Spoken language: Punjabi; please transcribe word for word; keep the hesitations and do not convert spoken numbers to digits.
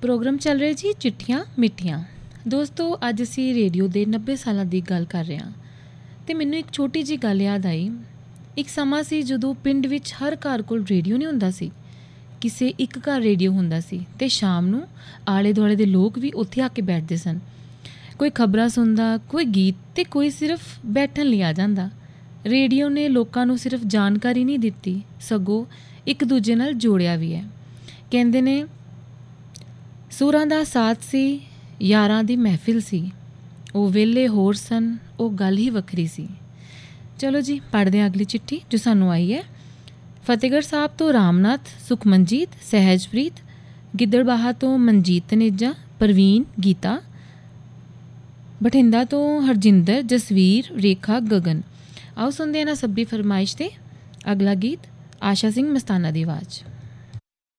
ਪ੍ਰੋਗਰਾਮ ਚੱਲ ਰਿਹਾ ਜੀ ਚਿੱਠੀਆਂ ਮਿੱਠੀਆਂ। ਦੋਸਤੋ ਅੱਜ ਅਸੀਂ ਰੇਡੀਓ ਦੇ ਨੱਬੇ ਸਾਲਾਂ ਦੀ ਗੱਲ ਕਰ ਰਹੇ ਹਾਂ ਅਤੇ ਮੈਨੂੰ ਇੱਕ ਛੋਟੀ ਜਿਹੀ ਗੱਲ ਯਾਦ ਆਈ। ਇੱਕ ਸਮਾਂ ਸੀ ਜਦੋਂ ਪਿੰਡ ਵਿੱਚ ਹਰ ਘਰ ਕੋਲ ਰੇਡੀਓ ਨਹੀਂ ਹੁੰਦਾ ਸੀ, ਕਿਸੇ ਇੱਕ ਘਰ ਰੇਡੀਓ ਹੁੰਦਾ ਸੀ ਅਤੇ ਸ਼ਾਮ ਨੂੰ ਆਲੇ ਦੁਆਲੇ ਦੇ ਲੋਕ ਵੀ ਉੱਥੇ ਆ ਕੇ ਬੈਠਦੇ ਸਨ। ਕੋਈ ਖਬਰਾਂ ਸੁਣਦਾ, ਕੋਈ ਗੀਤ ਅਤੇ ਕੋਈ ਸਿਰਫ ਬੈਠਣ ਲਈ ਆ ਜਾਂਦਾ। ਰੇਡੀਓ ਨੇ ਲੋਕਾਂ ਨੂੰ ਸਿਰਫ ਜਾਣਕਾਰੀ ਨਹੀਂ ਦਿੱਤੀ, ਸਗੋਂ ਇੱਕ ਦੂਜੇ ਨਾਲ ਜੋੜਿਆ ਵੀ ਹੈ। ਕਹਿੰਦੇ ਨੇ ਸੁਰਾਂ ਦਾ ਸਾਥ ਸੀ, ਯਾਰਾਂ ਦੀ ਮਹਿਫਿਲ ਸੀ, ਉਹ ਵੇਲੇ ਹੋਰ ਸਨ, ਉਹ ਗੱਲ ਹੀ ਵੱਖਰੀ ਸੀ। ਚਲੋ ਜੀ ਪੜ੍ਹਦੇ ਹਾਂ ਅਗਲੀ ਚਿੱਠੀ ਜੋ ਸਾਨੂੰ ਆਈ ਹੈ ਫਤਿਹਗੜ੍ਹ ਸਾਹਿਬ ਤੋਂ ਰਾਮਨਾਥ, ਸੁਖਮਨਜੀਤ, ਸਹਿਜਪ੍ਰੀਤ, ਗਿੱਦੜਬਾਹਾ ਤੋਂ ਮਨਜੀਤ ਤਨੇਜਾ, ਪ੍ਰਵੀਨ, ਗੀਤਾ, ਬਠਿੰਡਾ ਤੋਂ ਹਰਜਿੰਦਰ, ਜਸਵੀਰ, ਰੇਖਾ, ਗਗਨ। ਆਓ ਸੁਣਦੇ ਇਹਨਾਂ ਸਭ ਦੀ ਫਰਮਾਇਸ਼ 'ਤੇ ਅਗਲਾ ਗੀਤ ਆਸ਼ਾ ਸਿੰਘ ਮਸਤਾਨਾ ਦੀ ਆਵਾਜ਼।